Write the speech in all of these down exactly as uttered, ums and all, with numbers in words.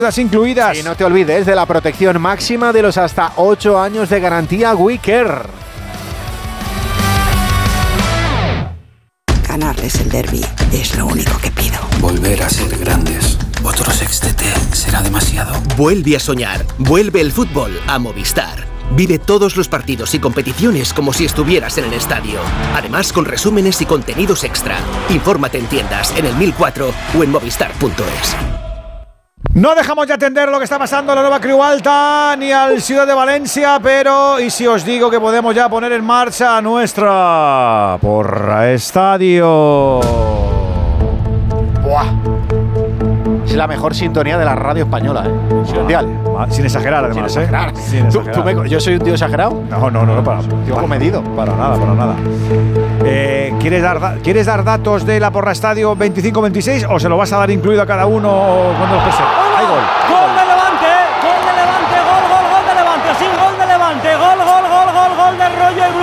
incluidas. Y no te olvides de la protección máxima de los hasta ocho años de garantía WeCare. Ganarles el derbi es lo único que pido. Volver a ser grandes. Otro sextete será demasiado. Vuelve a soñar. Vuelve el fútbol a Movistar. Vive todos los partidos y competiciones como si estuvieras en el estadio. Además, con resúmenes y contenidos extra. Infórmate en tiendas, en el mil cuatro o en movistar punto es. No dejamos de atender lo que está pasando en la Nueva Creu Alta ni al Ciudad de Valencia, pero ¿y si os digo que podemos ya poner en marcha nuestra Porra Estadio? ¡Buah! Es la mejor sintonía de la radio española, ¿eh? Mundial. Ah, sin exagerar, además, sin exagerar. ¿eh? Sin exagerar. ¿Tú, tú me, ¿Yo soy un tío exagerado? No, no, no, no para, tío para, comedido. Para nada, para nada. Eh, ¿quieres, dar, ¿Quieres dar datos de la Porra Estadio veinticinco veintiséis o se lo vas a dar incluido a cada uno cuando los presente? ¡Hay gol! ¡Gol de Levante! ¡Gol de Levante! ¡Gol, gol, gol de Levante! ¡Sí, gol de Levante! ¡Gol, gol, gol, gol, gol de Roger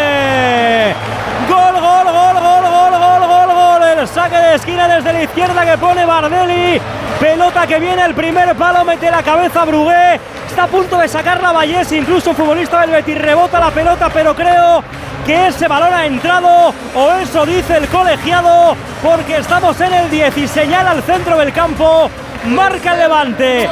Brugué! ¡Gol, gol, gol, gol, gol, gol, gol, gol! El saque de esquina desde la izquierda que pone Bardelli. Pelota que viene al primer palo, mete la cabeza Brugué. Está a punto de sacar la Vallés, incluso un futbolista del Betis rebota la pelota, pero creo que ese balón ha entrado, o eso dice el colegiado, porque estamos en el diez y señala al centro del campo. Marca el Levante,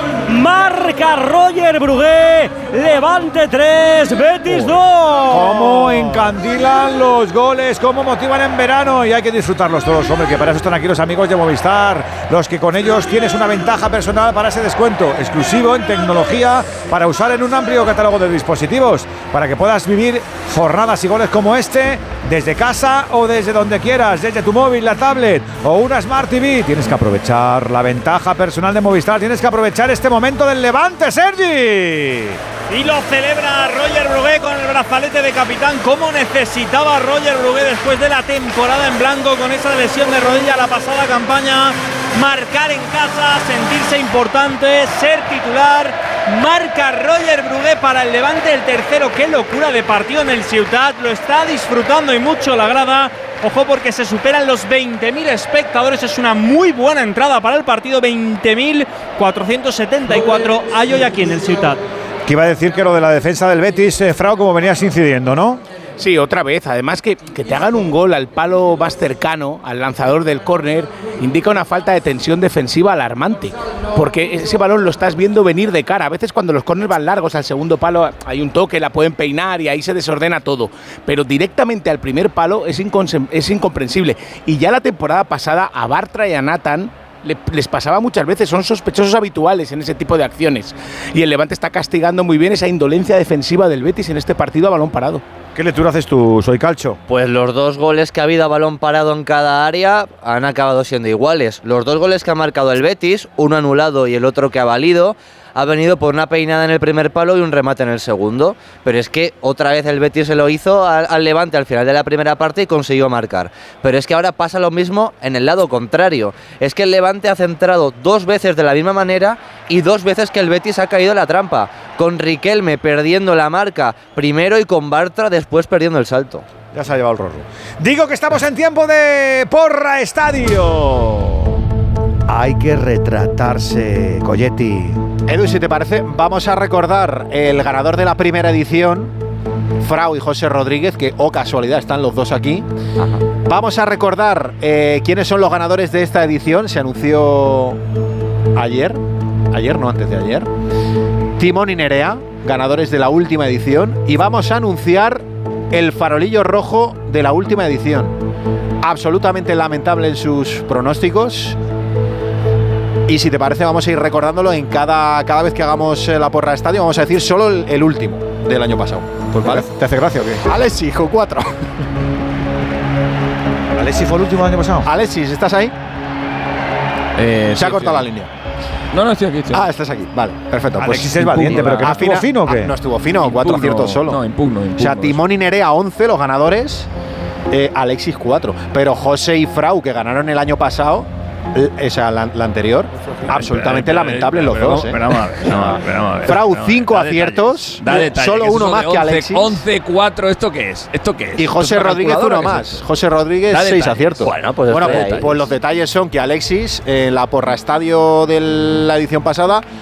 marca Roger Brugué, Levante tres, Betis dos. Cómo encandilan los goles, cómo motivan en verano, y hay que disfrutarlos todos, hombre, que para eso están aquí los amigos de Movistar, los que con ellos tienes una ventaja personal para ese descuento exclusivo en tecnología para usar en un amplio catálogo de dispositivos, para que puedas vivir jornadas y goles como este desde casa o desde donde quieras, desde tu móvil, la tablet o una Smart T V. Tienes que aprovechar la ventaja personal de Movistar, tienes que aprovechar este momento del Levante, Sergi. Y lo celebra Roger Brugué con el brazalete de capitán. Cómo necesitaba Roger Brugué después de la temporada en blanco con esa lesión de rodilla la pasada campaña. Marcar en casa, sentirse importante, ser titular. Marca Roger Brugué para el Levante el tercero. Qué locura de partido en el Ciutat. Lo está disfrutando y mucho la grada. Ojo porque se superan los veinte mil espectadores. Es una muy buena entrada para el partido. veinte mil cuatrocientos setenta y cuatro hay hoy aquí en el Ciutat. Que iba a decir que lo de la defensa del Betis, eh, Frau, como venías incidiendo, ¿no? Sí, otra vez. Además que, que te hagan un gol al palo más cercano, al lanzador del córner, indica una falta de tensión defensiva alarmante. Porque ese balón lo estás viendo venir de cara. A veces cuando los córners van largos al segundo palo hay un toque, la pueden peinar y ahí se desordena todo. Pero directamente al primer palo es, es incomprensible. Y ya la temporada pasada a Bartra y a Nathan les pasaba muchas veces, son sospechosos habituales en ese tipo de acciones. Y el Levante está castigando muy bien esa indolencia defensiva del Betis en este partido a balón parado. ¿Qué lectura haces tú, Soy Calcho? Pues los dos goles que ha habido a balón parado en cada área han acabado siendo iguales. Los dos goles que ha marcado el Betis, uno anulado y el otro que ha valido, ha venido por una peinada en el primer palo y un remate en el segundo. Pero es que otra vez el Betis se lo hizo al, al Levante al final de la primera parte y consiguió marcar. Pero es que ahora pasa lo mismo en el lado contrario. Es que el Levante ha centrado dos veces de la misma manera y dos veces que el Betis ha caído en la trampa. Con Riquelme perdiendo la marca primero y con Bartra después perdiendo el salto. Ya se ha llevado el rorro. Digo que estamos en tiempo de Porra Estadio. Hay que retratarse, Colletti. Edu, si te parece, vamos a recordar el ganador de la primera edición, Frau y José Rodríguez, que, oh casualidad, están los dos aquí. Ajá. Vamos a recordar eh, quiénes son los ganadores de esta edición. Se anunció ayer, ayer no, antes de ayer. Timón y Nerea, ganadores de la última edición. Y vamos a anunciar el farolillo rojo de la última edición. Absolutamente lamentable en sus pronósticos. Y si te parece, vamos a ir recordándolo en cada, cada vez que hagamos la Porra Estadio. Vamos a decir solo el, el último del año pasado. Pues vale. ¿Te hace gracia o qué? Alexis, con cuatro. ¿Alexis fue el último del año pasado? Alexis, ¿estás ahí? Eh, Se sí, ha cortado sí. la línea. No, no, estoy aquí. Estoy. Ah, estás aquí. Vale, perfecto. Alexis pues, es valiente, pero que no estuvo fino o qué. Ah, no estuvo fino, cuatro Impugno, aciertos solo. No, impugno, impugno. O sea, Timón y Nerea once, los ganadores. Eh, Alexis cuatro. Pero José y Frau, que ganaron el año pasado, esa, la, la anterior, absolutamente pero, lamentable pero, los pero, dos. pero, ¿eh? pero, vamos a ver, vamos a ver, vamos a ver, Frau, vamos a ver, cinco da aciertos, da detalle, solo que uno más de que once, Alexis. once cuatro, ¿esto qué es? ¿Esto qué es? Y José Rodríguez uno más. José Rodríguez, seis aciertos. Bueno, pues, bueno, pues, pues los detalles son que Alexis, en la Porra Estadio de la edición pasada,